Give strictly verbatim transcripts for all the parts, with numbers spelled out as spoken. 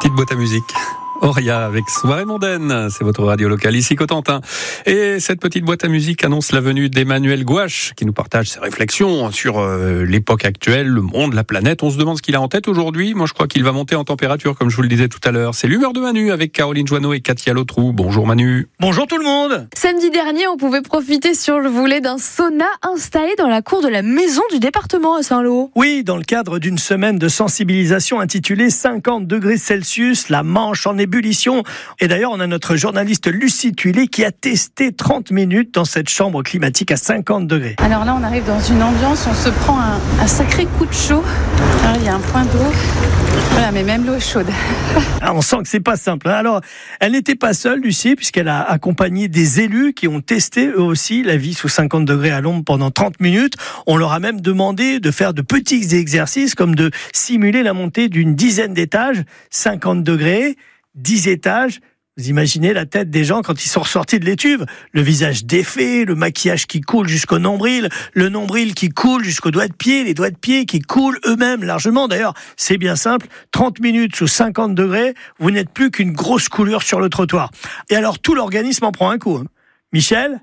Petite boîte à musique. Auria avec Soirée mondaine, c'est votre radio locale ici Cotentin. Et cette petite boîte à musique annonce la venue d'Emmanuel Gouache qui nous partage ses réflexions sur euh, l'époque actuelle, le monde, la planète. On se demande ce qu'il a en tête aujourd'hui. Moi je crois qu'il va monter en température comme je vous le disais tout à l'heure. C'est l'humeur de Manu avec Caroline Joanneau et Katia Lotrou. Bonjour Manu. Bonjour tout le monde. Samedi dernier, on pouvait profiter sur le volet d'un sauna installé dans la cour de la maison du département à Saint-Lô. Oui, dans le cadre d'une semaine de sensibilisation intitulée cinquante degrés Celsius, la Manche en ébullition. Et d'ailleurs, on a notre journaliste Lucie Tuilé qui a testé trente minutes dans cette chambre climatique à cinquante degrés. Alors là, on arrive dans une ambiance, on se prend un, un sacré coup de chaud. Alors, il y a un point d'eau. Voilà, mais même l'eau est chaude. Ah, on sent que c'est pas simple. Alors, elle n'était pas seule, Lucie, puisqu'elle a accompagné des élus qui ont testé eux aussi la vie sous cinquante degrés à l'ombre pendant trente minutes. On leur a même demandé de faire de petits exercices comme de simuler la montée d'une dizaine d'étages, cinquante degrés. dix étages, vous imaginez la tête des gens quand ils sont ressortis de l'étuve, le visage défait, le maquillage qui coule jusqu'au nombril, le nombril qui coule jusqu'aux doigts de pied, les doigts de pied qui coulent eux-mêmes largement. D'ailleurs, c'est bien simple, trente minutes sous cinquante degrés, vous n'êtes plus qu'une grosse coulure sur le trottoir. Et alors tout l'organisme en prend un coup. Hein. Michel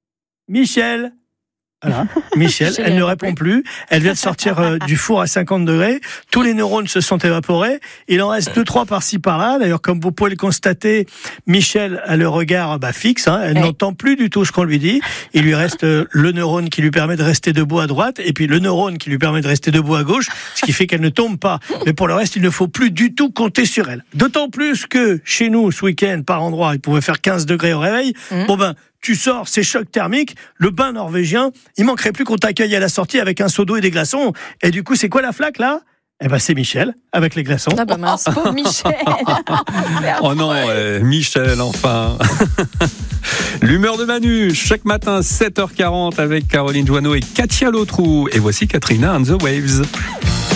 Michel Voilà. Michel, elle ne répond plus. Elle vient de sortir euh, du four à cinquante degrés. Tous les neurones se sont évaporés. Il en reste deux, trois par-ci, par-là. D'ailleurs, comme vous pouvez le constater, Michel a le regard bah, fixe. Hein. Elle hey. n'entend plus du tout ce qu'on lui dit. Il lui reste euh, le neurone qui lui permet de rester debout à droite et puis le neurone qui lui permet de rester debout à gauche, ce qui fait qu'elle ne tombe pas. Mais pour le reste, il ne faut plus du tout compter sur elle. D'autant plus que chez nous, ce week-end, par endroit, il pouvait faire quinze degrés au réveil. Mmh. Bon ben, tu sors, c'est choc thermique, le bain norvégien, il manquerait plus qu'on t'accueille à la sortie avec un seau d'eau et des glaçons. Et du coup, c'est quoi la flaque, là ? Eh ben, c'est Michel, avec les glaçons. Ah bah mince, pauvre Michel. Oh non, euh, Michel, enfin. L'humeur de Manu, chaque matin, sept heures quarante avec Caroline Joanneau et Katia Lotrou. Et voici Katrina and the Waves.